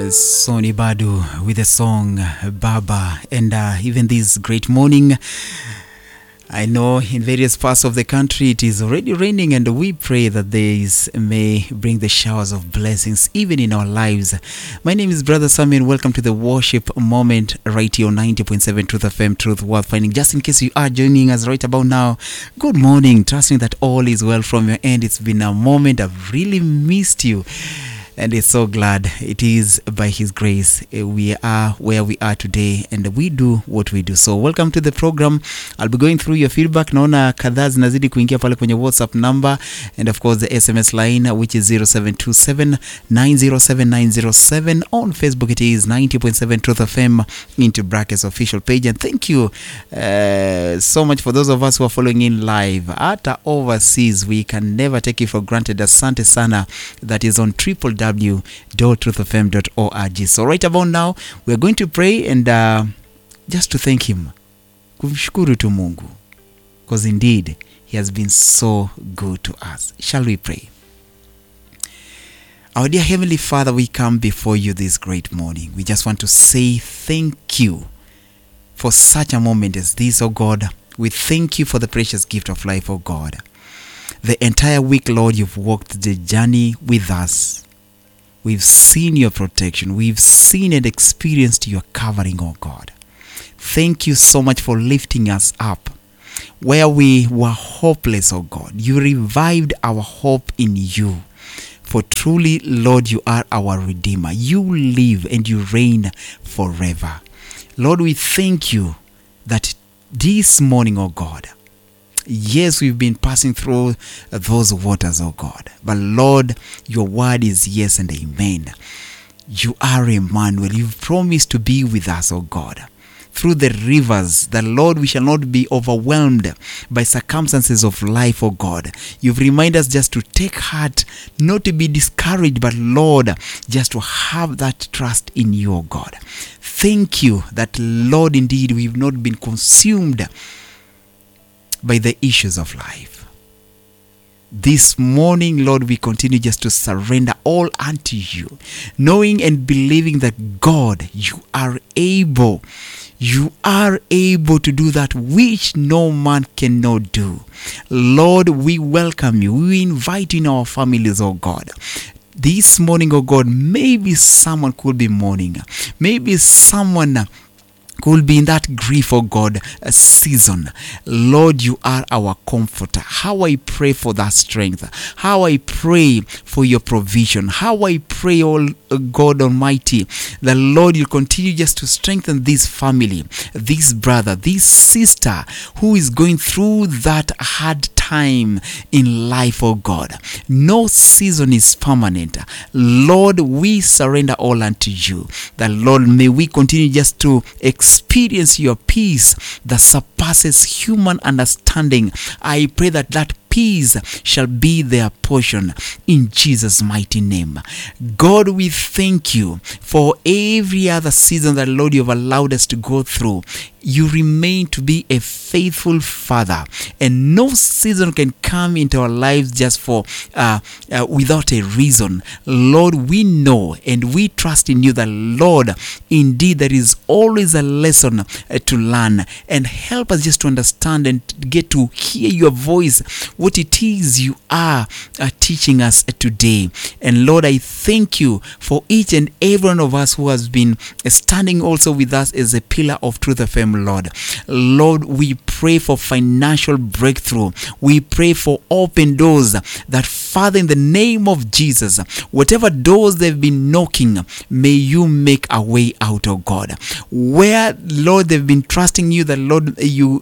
Sony Badu with the song Baba. And even this great morning, I know in various parts of the country it is already raining, and we pray that these may bring the showers of blessings even in our lives. My name is Brother Samuel. Welcome to the worship moment right here on 90.7 Truth FM, Truth Worth Finding. Just in case you are joining us right about now, good morning. Trusting that all is well from your end. It's been a moment. I've really missed you. And it's so glad it is by His grace we are where we are today, and we do what we do. So welcome to the program. I'll be going through your feedback. Naona kadhaa zinazidi kuingia pale kwenye WhatsApp number, and of course the SMS line, which is 0727 907 907. On Facebook it is 90.7 Truth FM into brackets official page. And thank you so much for those of us who are following in live at overseas. We can never take it for granted. Asante sana. That is on www.truthfm.org. So right about now, we are going to pray and just to thank Him. Kumshukuru tu Mungu, because indeed He has been so good to us. Shall we pray? Our dear Heavenly Father, we come before You this great morning. We just want to say thank You for such a moment as this, oh God. We thank You for the precious gift of life, oh God. The entire week, Lord, You've walked the journey with us. We've seen Your protection. We've seen and experienced Your covering, oh God. Thank You so much for lifting us up. Where we were hopeless, oh God, You revived our hope in You. For truly, Lord, You are our Redeemer. You live and You reign forever. Lord, we thank You that this morning, oh God, yes, we've been passing through those waters, oh God. But Lord, Your word is yes and amen. You are Emmanuel. You've promised to be with us, oh God. Through the rivers, the Lord, we shall not be overwhelmed by circumstances of life, oh God. You've reminded us just to take heart, not to be discouraged, but Lord, just to have that trust in You, oh God. Thank You that, Lord, indeed, we've not been consumed by the issues of life. This morning, Lord, we continue just to surrender all unto You, knowing and believing that, God, You are able. You are able to do that which no man cannot do. Lord, we welcome You. We invite You in our families, oh God. This morning, oh God, maybe someone could be mourning. Maybe someone could be in that grief, oh God, season. Lord, You are our comforter. How I pray for that strength. How I pray for Your provision. How I pray, oh God Almighty, that Lord, You continue just to strengthen this family, this brother, this sister who is going through that hard time in life, oh God. No season is permanent. Lord, we surrender all unto You. That Lord, may we continue just to experience Your peace that surpasses human understanding. I pray that that peace shall be their portion in Jesus' mighty name. God, we thank You for every other season that, Lord, You have allowed us to go through. You remain to be a faithful Father, and no season can come into our lives just for without a reason. Lord, we know and we trust in You that, Lord, indeed there is always a lesson to learn, and help us just to understand and get to hear Your voice, what it is You are teaching us today. And Lord, I thank You for each and every one of us who has been standing also with us as a pillar of Truth FM, Lord. Lord, we pray for financial breakthrough. We pray for open doors, that Father, in the name of Jesus, whatever doors they've been knocking, may You make a way out, oh God. Where, Lord, they've been trusting You, that Lord,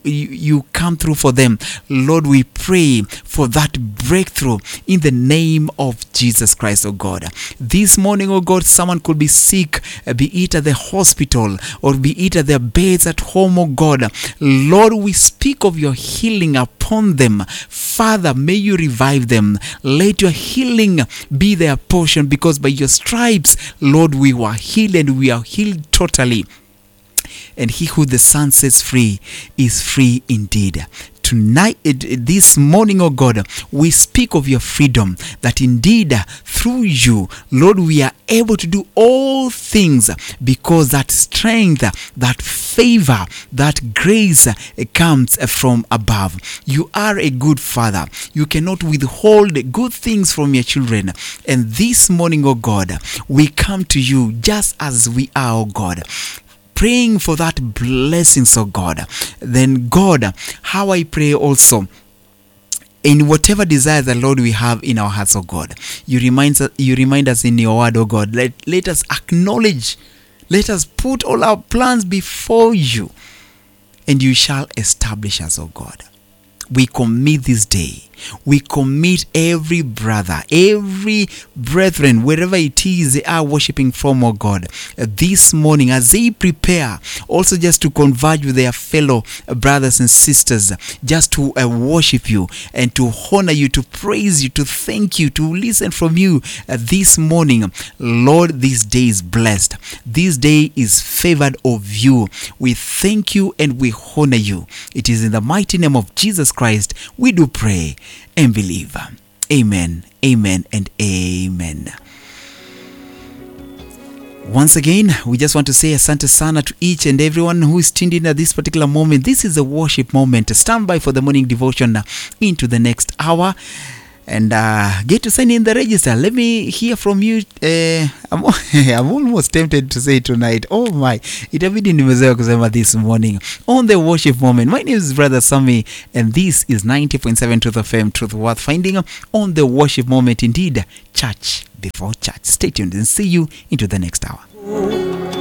you come through for them. Lord, we pray for that breakthrough in the name of Jesus Christ, oh God. This morning, oh God, someone could be sick, be it at the hospital or be it at their beds at home, oh God. Lord, we speak of Your healing upon them. Father, may You revive them. Let Your healing be their portion, because by Your stripes, Lord, we were healed, and we are healed totally. And he who the Son sets free is free indeed. tonight, this morning, oh God, we speak of your freedom, that indeed through you, Lord, we are able to do all things because that strength, that favor, that grace comes from above. You are a good Father. You cannot withhold good things from your children. And this morning, oh God, we come to you just as we are, oh God, praying for that blessings, oh God. Then God, how I pray also, in whatever desires the Lord we have in our hearts, oh God, you remind us in your word, oh God, let us acknowledge, let us put all our plans before you, and you shall establish us, oh God. We commit this day. We commit every brother, every brethren, wherever it is they are worshiping from, oh God, this morning as they prepare also just to converge with their fellow brothers and sisters, just to worship you and to honor you, to praise you, to thank you, to listen from you this morning. Lord, this day is blessed. This day is favored of you. We thank you and we honor you. It is in the mighty name of Jesus Christ we do pray and believe. Amen, amen, and amen. Once again, we just want to say asante sana to each and everyone who is tuned in at this particular moment. This is a worship moment. Stand by for the morning devotion into the next hour. And get to sign in the register. Let me hear from you. I'm almost tempted to say tonight, oh my, itabidi nimezoea kusema this morning on the worship moment. My name is Brother Sammy, and this is 90.7 Truth FM, Truth Worth Finding on the worship moment. Indeed, church before church. Stay tuned and see you into the next hour.